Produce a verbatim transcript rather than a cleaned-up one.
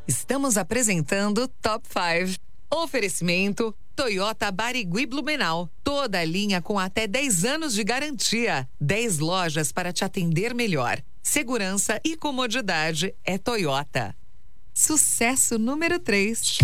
Estamos apresentando Top cinco. Oferecimento Toyota Barigui Blumenau. Toda a linha com até dez anos de garantia. dez lojas para te atender melhor. Segurança e comodidade é Toyota. Sucesso número três.